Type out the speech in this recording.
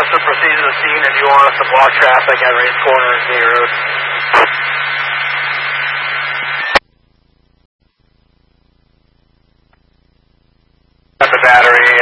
us to proceed to the scene, and do you want us to block traffic at Race Corner and Gay Road? At the battery.